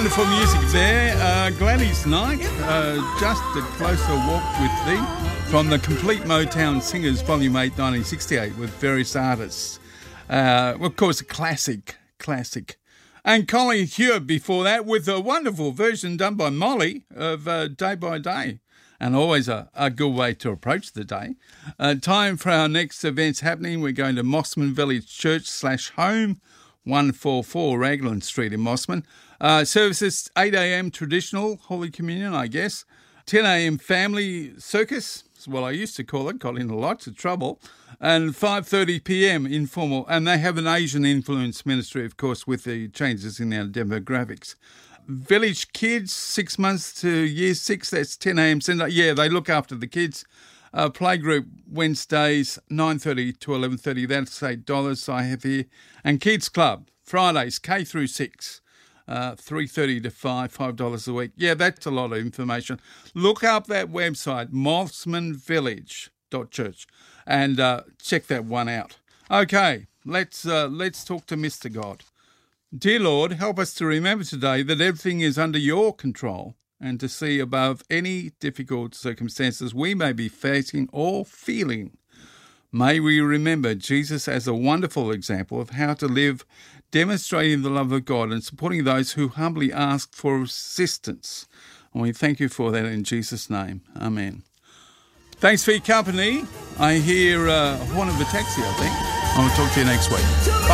Wonderful music there. Gladys Knight, Just a Closer Walk with Thee, from the Complete Motown Singers, Volume 8, 1968, with various artists. Of course, a classic. And Colin Hewitt before that, with a wonderful version done by Molly of Day by Day. And always a good way to approach the day. Time for our next events happening. We're going to Mossman Village Church /home, 144 Raglan Street in Mossman. Services 8 a.m. traditional, Holy Communion, I guess. 10 a.m. family circus, is what I used to call it, got into lots of trouble. And 5:30 p.m. informal. And they have an Asian influence ministry, of course, with the changes in our demographics. Village Kids, 6 months to year 6, that's 10 a.m. Sunday. Yeah, they look after the kids. Playgroup Wednesdays, 9:30 to 11:30, that's $8 I have here. And Kids Club, Fridays, K through 6, 3:30 to 5, $5 a week. Yeah, that's a lot of information. Look up that website, mossmanvillage.church, and check that one out. Okay, let's talk to Mr. God. Dear Lord, help us to remember today that everything is under your control and to see above any difficult circumstances we may be facing or feeling. May we remember Jesus as a wonderful example of how to live, demonstrating the love of God and supporting those who humbly ask for assistance. And we thank you for that in Jesus' name. Amen. Thanks for your company. I hear horn of a taxi, I think. I'll talk to you next week.